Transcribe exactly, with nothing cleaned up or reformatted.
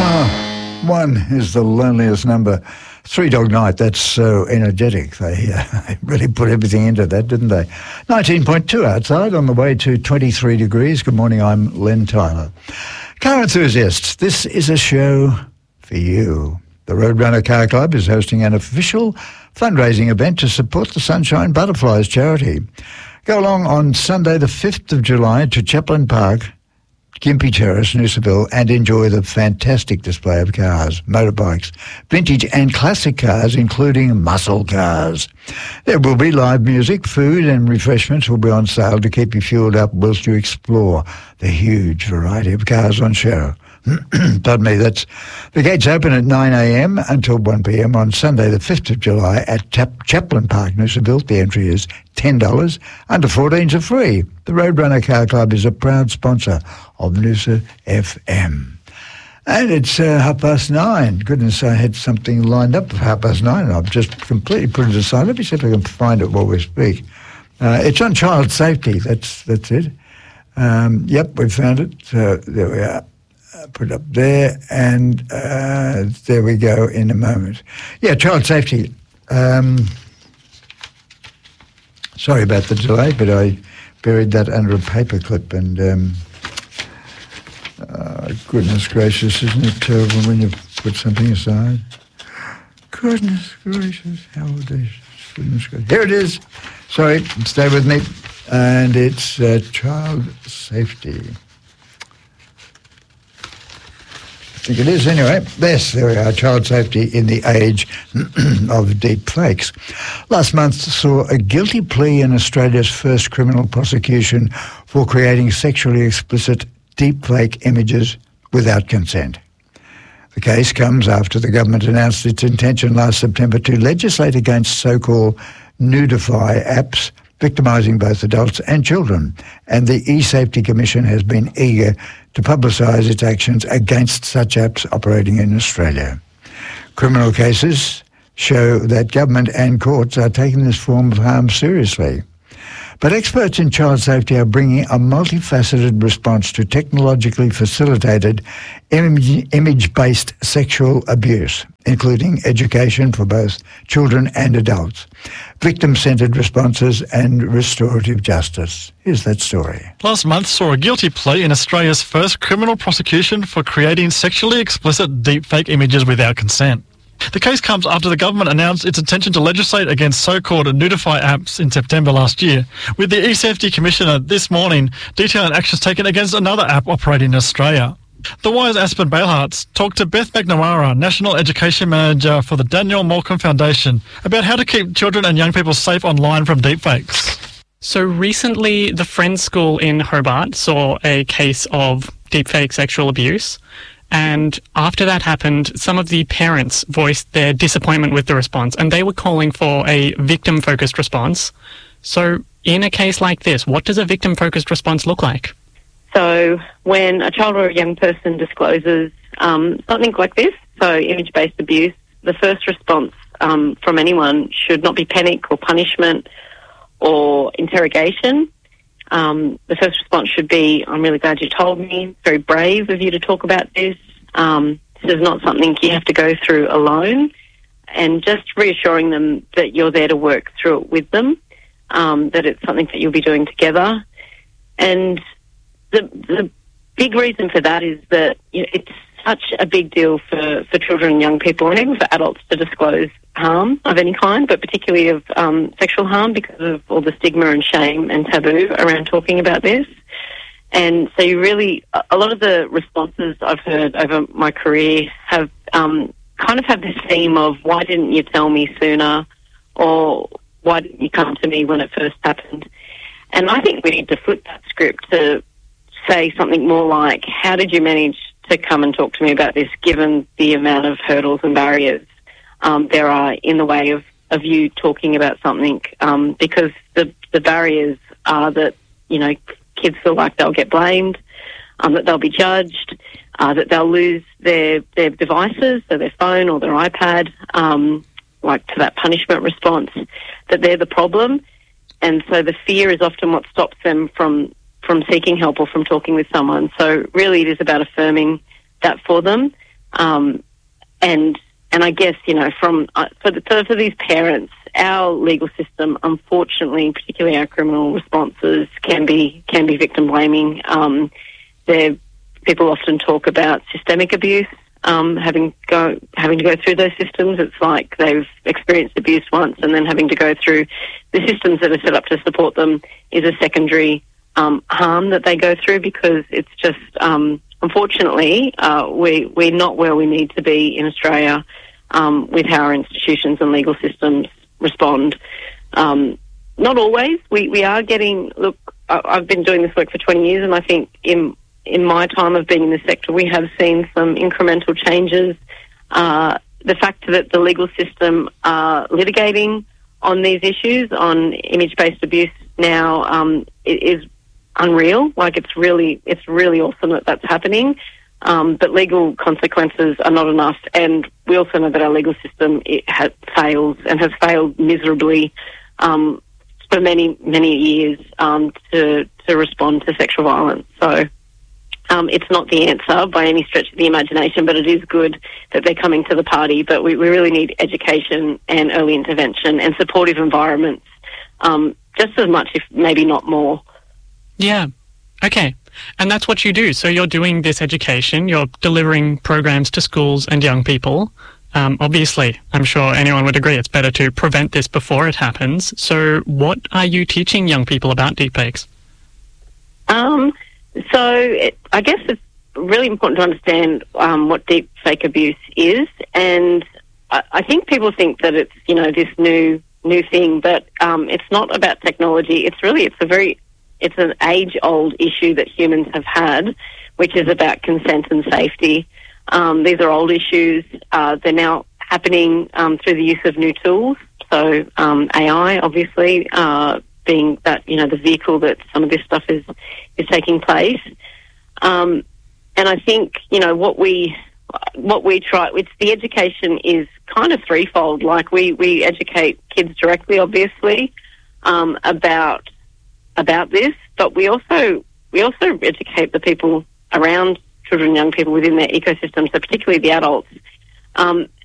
Ah, one is the loneliest number. Three Dog Night, that's so energetic. They, uh, they really put everything into that, didn't they? nineteen point two outside, on the way to twenty-three degrees. Good morning, I'm Len Tyler. Car enthusiasts, this is a show for you. The Roadrunner Car Club is hosting an official fundraising event to support the Sunshine Butterflies charity. Go along on Sunday the fifth of July to Chaplin Park, Gympie Terrace, Noosaville, and enjoy the fantastic display of cars, motorbikes, vintage and classic cars, including muscle cars. There will be live music, food and refreshments will be on sale to keep you fueled up whilst you explore the huge variety of cars on show. Pardon me, that's the gates open at nine a.m. until one p.m. on Sunday the fifth of July at Chap- Chaplin Park, Noosaville. The entry is ten dollars. Under fourteens are free. The Roadrunner Car Club is a proud sponsor of Noosa F M. And it's uh, half past nine. Goodness, I had something lined up for half past nine and I've just completely put it aside. Let me see if I can find it while we speak. Uh, it's on child safety. That's, that's it. Um, yep, we found it. Uh, there we are. Put it up there, and uh, there we go in a moment. Yeah, child safety. Um, sorry about the delay, but I buried that under a paperclip, and um, uh, goodness gracious, isn't it terrible when you put something aside? Goodness gracious, how audacious. Goodness gracious. Here it is. Sorry, stay with me. And it's uh, child safety. I think it is anyway. Yes, there we are, child safety in the age of deep fakes. Last month saw a guilty plea in Australia's first criminal prosecution for creating sexually explicit deep fake images without consent. The case comes after the government announced its intention last September to legislate against so-called nudify apps, victimising both adults and children, and the eSafety Commission has been eager to publicise its actions against such apps operating in Australia. Criminal cases show that government and courts are taking this form of harm seriously. But experts in child safety are bringing a multifaceted response to technologically facilitated image, image-based sexual abuse, including education for both children and adults, victim-centred responses and restorative justice. Here's that story. Last month saw a guilty plea in Australia's first criminal prosecution for creating sexually explicit deepfake images without consent. The case comes after the government announced its intention to legislate against so-called nudify apps in September last year, with the eSafety Commissioner this morning detailing actions taken against another app operating in Australia. The Wire's Aspen Baleharts talked to Beth McNamara, National Education Manager for the Daniel Malcolm Foundation, about how to keep children and young people safe online from deepfakes. So recently, the Friends School in Hobart saw a case of deepfake sexual abuse. And after that happened, some of the parents voiced their disappointment with the response, and they were calling for a victim-focused response. So in a case like this, what does a victim-focused response look like? So when a child or a young person discloses um, something like this, so image-based abuse, the first response um, from anyone should not be panic or punishment or interrogation. Um, the first response should be, I'm really glad you told me. It's very brave of you to talk about this. Um, this is not something you have to go through alone. And just reassuring them that you're there to work through it with them, um, that it's something that you'll be doing together. And the, the big reason for that is that, you know, it's such a big deal for, for children and young people, and even for adults, to disclose harm of any kind, but particularly of um, sexual harm, because of all the stigma and shame and taboo around talking about this. And so you really, a lot of the responses I've heard over my career have um, kind of have this theme of, why didn't you tell me sooner, or why didn't you come to me when it first happened? And I think we need to flip that script to say something more like, how did you manage to come and talk to me about this, given the amount of hurdles and barriers um, there are in the way of, of you talking about something, um, because the, the barriers are that, you know, kids feel like they'll get blamed, um, that they'll be judged, uh, that they'll lose their, their devices, so their phone or their iPad, um, like to that punishment response, that they're the problem. And so the fear is often what stops them from from seeking help or from talking with someone. So really it is about affirming that for them, Um, and and I guess, you know, from uh, for, the, for, for these parents, our legal system, unfortunately, particularly our criminal responses, can be can be victim blaming. Um, there, people often talk about systemic abuse. Um, having go having to go through those systems, it's like they've experienced abuse once, and then having to go through the systems that are set up to support them is a secondary um, harm that they go through, because it's just um, unfortunately uh, we we're not where we need to be in Australia um, with how our institutions and legal systems respond. Um, not always. We we are getting look. I, I've been doing this work for twenty years, and I think in in my time of being in the sector, we have seen some incremental changes. Uh, the fact that the legal system are litigating on these issues, on image-based abuse now, um, is unreal. Like, it's really, it's really awesome that that's happening. Um, but legal consequences are not enough, and we also know that our legal system it has fails and has failed miserably um, for many, many years um, to to respond to sexual violence. So. Um, it's not the answer by any stretch of the imagination, but it is good that they're coming to the party. But we, we really need education and early intervention and supportive environments, um, just as much, if maybe not more. Yeah. Okay. And that's what you do. So you're doing this education, you're delivering programs to schools and young people. Um, obviously, I'm sure anyone would agree it's better to prevent this before it happens. So what are you teaching young people about deepfakes? Um... So it, I guess it's really important to understand um, what deepfake abuse is, and I, I think people think that it's, you know, this new new thing, but um, it's not about technology. It's really it's a very it's an age old issue that humans have had, which is about consent and safety. Um, these are old issues. Uh, they're now happening um, through the use of new tools. So um, A I, obviously. Uh, being that, you know, the vehicle that some of this stuff is is taking place. Um, and I think, you know, what we what we try, it's the education is kind of threefold. Like, we, we educate kids directly, obviously, um, about about this, but we also we also educate the people around children and young people within their ecosystem, so particularly the adults. Um,